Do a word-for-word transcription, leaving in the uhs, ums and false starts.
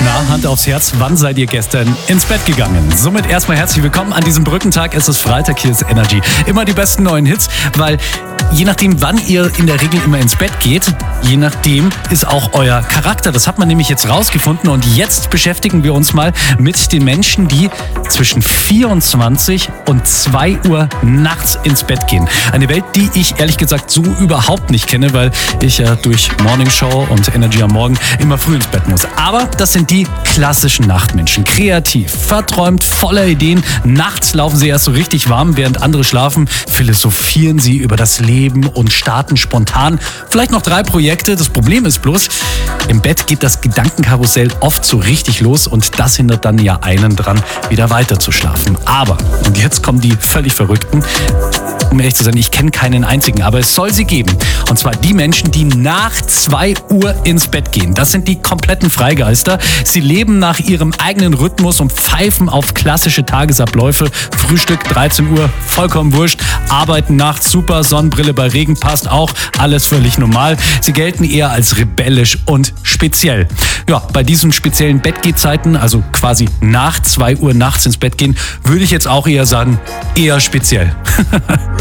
Na, Hand aufs Herz, wann seid ihr gestern ins Bett gegangen? Somit erstmal herzlich willkommen an diesem Brückentag. Es ist Freitag, hier ist Energy. Immer die besten neuen Hits, weil je nachdem, wann ihr in der Regel immer ins Bett geht, je nachdem ist auch euer Charakter. Das hat man nämlich jetzt rausgefunden und jetzt beschäftigen wir uns mal mit den Menschen, die zwischen vierundzwanzig und zwei Uhr nachts ins Bett gehen. Eine Welt, die ich ehrlich gesagt so überhaupt nicht kenne, weil ich ja durch Morning Show und Energy am Morgen immer früh ins Bett muss. Aber das sind die klassischen Nachtmenschen. Kreativ, verträumt, voller Ideen. Nachts laufen sie erst so richtig warm, während andere schlafen. Philosophieren sie über das Leben und starten spontan vielleicht noch drei Projekte. Das Problem ist bloß, im Bett geht das Gedankenkarussell oft so richtig los und das hindert dann ja einen dran, wieder weiter zu schlafen. Aber, und jetzt kommen die völlig Verrückten, um ehrlich zu sein, ich kenne keinen einzigen, aber es soll sie geben. Und zwar die Menschen, die nach zwei Uhr ins Bett gehen. Das sind die kompletten Freigeister. Sie leben nach ihrem eigenen Rhythmus und pfeifen auf klassische Tagesabläufe. Frühstück dreizehn Uhr, vollkommen wurscht. Arbeiten nachts super, Sonnenbrille bei Regen passt auch, alles völlig normal. Sie gelten eher als rebellisch und speziell. Ja, bei diesen speziellen Bettgehzeiten, also quasi nach zwei Uhr nachts ins Bett gehen, würde ich jetzt auch eher sagen, eher speziell.